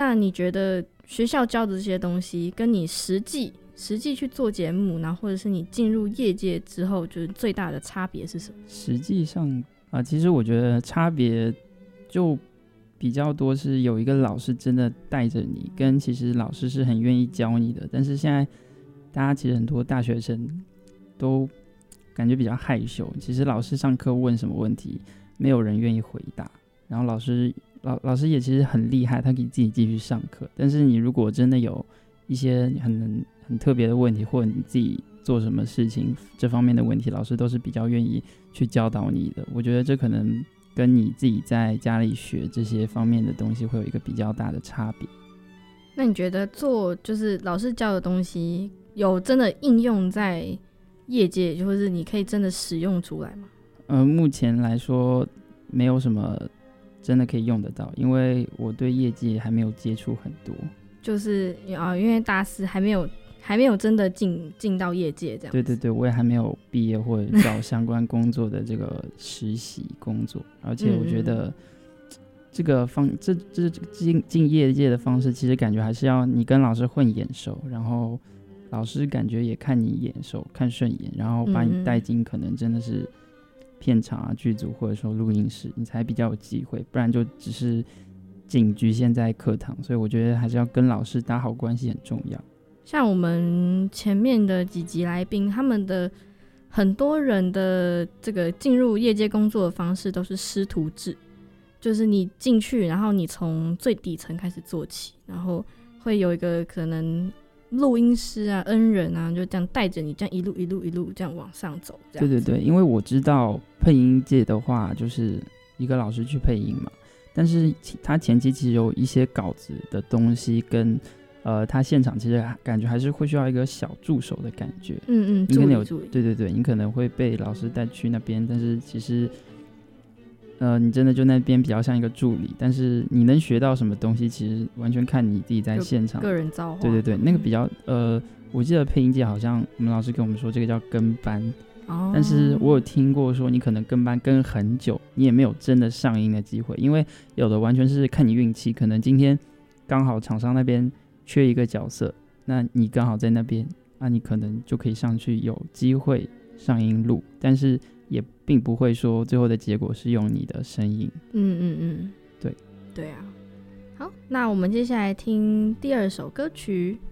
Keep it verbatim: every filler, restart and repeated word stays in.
那你觉得学校教的这些东西跟你实际实际去做节目，然后或者是你进入业界之后，就是最大的差别是什么？ 实际上啊、呃，其实我觉得差别就比较多是有一个老师真的带着你，跟其实老师是很愿意教你的。但是现在大家其实很多大学生都感觉比较害羞，其实老师上课问什么问题，没有人愿意回答。然后老师老老师也其实很厉害，他可以自己继续上课。但是你如果真的有一些很很特别的问题，或者你自己做什么事情这方面的问题，老师都是比较愿意去教导你的。我觉得这可能跟你自己在家里学这些方面的东西会有一个比较大的差别。 那你觉得做就是老师教的东西有真的应用在业界，或是你可以真的使用出来吗？ 呃，目前来说没有什么真的可以用得到，因为我对业界还没有接触很多。 就是啊、呃，因为大四还没有还没有真的进进到业界这样子。 对对对，我也还没有毕业或者找相关工作的这个实习工作，而且我觉得这个方这这进进业界的方式，其实感觉还是要你跟老师混眼熟，然后老师感觉也看你眼熟看顺眼，然后把你带进可能真的是片场啊剧组或者说录音室，你才比较有机会，不然就只是仅局限在课堂。所以我觉得还是要跟老师打好关系很重要。 像我们前面的几集来宾，他们的很多人的这个进入业界工作的方式都是师徒制，就是你进去，然后你从最底层开始做起，然后会有一个可能录音师啊、恩人啊，就这样带着你，这样一路一路一路这样往上走。 对对对，因为我知道配音界的话，就是一个老师去配音嘛，但是他前期其实有一些稿子的东西跟。呃，他现场其实感觉还是会需要一个小助手的感觉， 嗯嗯，助理助理， 对对对，你可能会被老师带去那边，但是其实，呃，你真的就那边比较像一个助理，但是你能学到什么东西，其实完全看你自己在现场个人造化。 对对对，那个比较呃，我记得配音界好像我们老师跟我们说这个叫跟班，哦，但是我有听过说你可能跟班跟很久，你也没有真的上音的机会，因为有的完全是看你运气，可能今天刚好厂商那边缺一个角色，那你刚好在那边，那你可能就可以上去有机会上音录，但是也并不会说最后的结果是用你的声音。 嗯嗯嗯， 对对啊。好，那我们接下来听第二首歌曲。